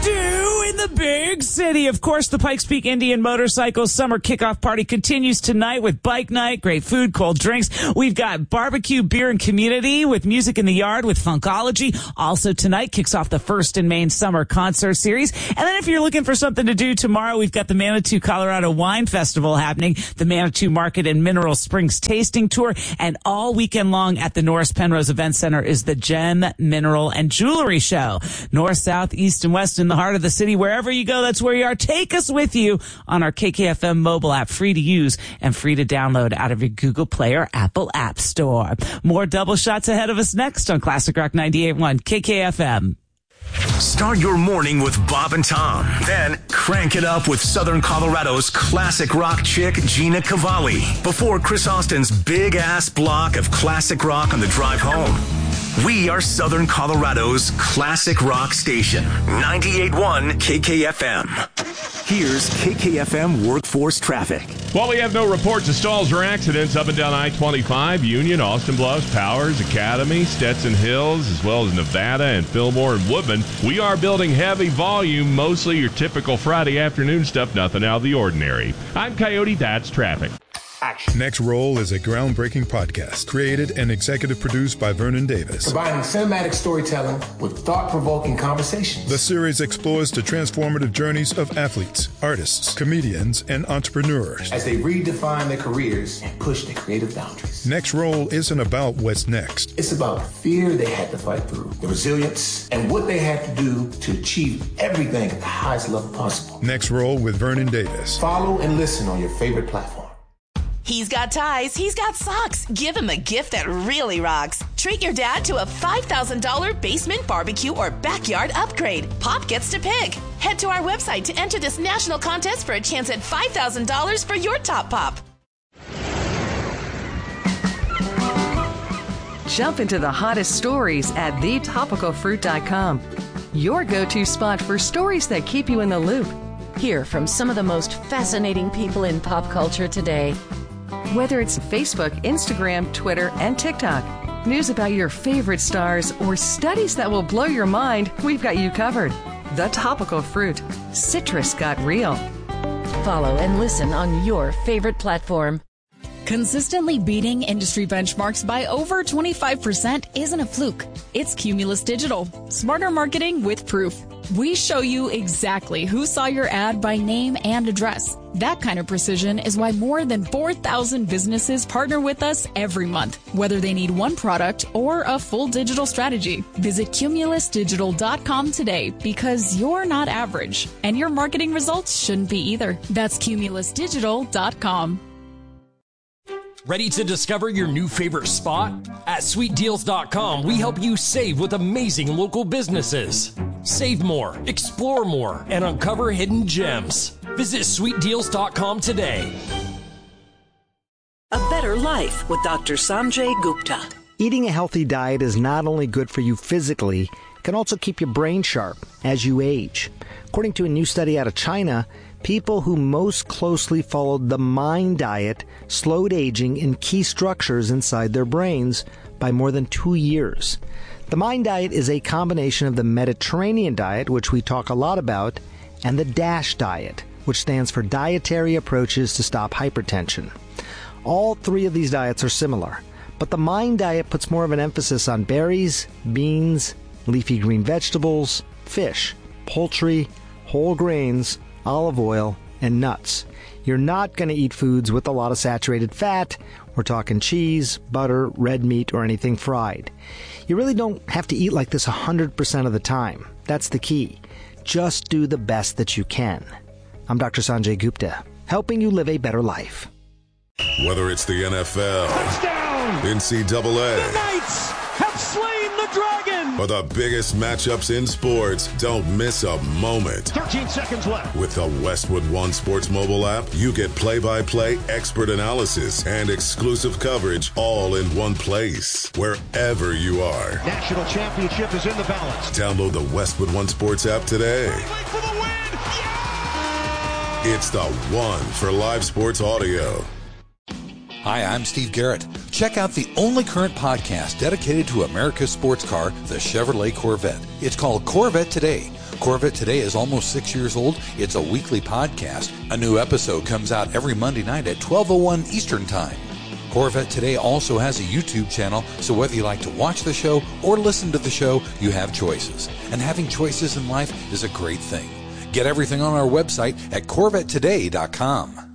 do in the big city? Of course, the Pikes Peak Indian Motorcycle Summer Kickoff Party continues tonight with bike night, great food, cold drinks. We've got barbecue, beer, and community with music in the yard with Funkology. Also tonight kicks off the First and Main Summer Concert Series. And then if you're looking for something to do tomorrow, we've got the Manitou, Colorado Wine Festival happening, the Manitou Market and Mineral Springs Tasting Tour, and all weekend long at the Norris Penrose Event Center is the Gem, Mineral, and Jewelry Show. North, south, east, and west in the heart of the city. Wherever you go, that's where you are. Take us with you on our KKFM mobile app, free to use and free to download out of your Google Play or Apple App Store. More double shots ahead of us next on Classic Rock 98.1 KKFM. Start your morning with Bob and Tom. Then crank it up with Southern Colorado's classic rock chick, Gina Cavalli. Before Chris Austin's big-ass block of classic rock on the drive home. We are Southern Colorado's classic rock station, 98.1 KKFM. Here's KKFM workforce traffic. Well, we have no reports of stalls or accidents up and down I-25, Union, Austin Bluffs, Powers, Academy, Stetson Hills, as well as Nevada and Fillmore and Woodman. We are building heavy volume, mostly your typical Friday afternoon stuff, nothing out of the ordinary. I'm Coyote, that's traffic. Action. Next Roll is a groundbreaking podcast created and executive produced by Vernon Davis. Combining cinematic storytelling with thought-provoking conversations. The series explores the transformative journeys of athletes, artists, comedians, and entrepreneurs as they redefine their careers and push their creative boundaries. Next Roll isn't about what's next. It's about the fear they had to fight through, the resilience, and what they had to do to achieve everything at the highest level possible. Next Roll with Vernon Davis. Follow and listen on your favorite platform. He's got ties, he's got socks. Give him a gift that really rocks. Treat your dad to a $5,000 basement barbecue or backyard upgrade. Pop gets to pick. Head to our website to enter this national contest for a chance at $5,000 for your top pop. Jump into the hottest stories at thetopicalfruit.com. Your go-to spot for stories that keep you in the loop. Hear from some of the most fascinating people in pop culture today. Whether it's Facebook, Instagram, Twitter, and TikTok, news about your favorite stars, or studies that will blow your mind, we've got you covered. The Topical Fruit. Citrus got real. Follow and listen on your favorite platform. Consistently beating industry benchmarks by over 25% isn't a fluke. It's Cumulus Digital. Smarter marketing with proof. We show you exactly who saw your ad by name and address. That kind of precision is why more than 4,000 businesses partner with us every month, whether they need one product or a full digital strategy. Visit cumulusdigital.com today because you're not average, and your marketing results shouldn't be either. That's cumulusdigital.com. Ready to discover your new favorite spot? At sweetdeals.com, we help you save with amazing local businesses. Save more, explore more, and uncover hidden gems. Visit sweetdeals.com today. A better life with Dr. Sanjay Gupta. Eating a healthy diet is not only good for you physically, it can also keep your brain sharp as you age. According to a new study out of China, people who most closely followed the MIND diet slowed aging in key structures inside their brains by more than 2 years. The MIND diet is a combination of the Mediterranean diet, which we talk a lot about, and the DASH diet, which stands for Dietary Approaches to Stop Hypertension. All three of these diets are similar, but the MIND diet puts more of an emphasis on berries, beans, leafy green vegetables, fish, poultry, whole grains, olive oil, and nuts. You're not going to eat foods with a lot of saturated fat. We're talking cheese, butter, red meat, or anything fried. You really don't have to eat like this 100% of the time. That's the key. Just do the best that you can. I'm Dr. Sanjay Gupta, helping you live a better life. Whether it's the NFL, touchdown, NCAA, the Knights have slain the Dragon, or the biggest matchups in sports, don't miss a moment. 13 seconds left. With the Westwood One Sports mobile app, you get play-by-play expert analysis and exclusive coverage all in one place, wherever you are. National championship is in the balance. Download the Westwood One Sports app today. For the win. Yeah! It's the one for live sports audio. Hi, I'm Steve Garrett. Check out the only current podcast dedicated to America's sports car, the Chevrolet Corvette. It's called Corvette Today. Corvette Today is almost 6 years old. It's a weekly podcast. A new episode comes out every Monday night at 12:01 Eastern Time. Corvette Today also has a YouTube channel, so whether you like to watch the show or listen to the show, you have choices. And having choices in life is a great thing. Get everything on our website at CorvetteToday.com.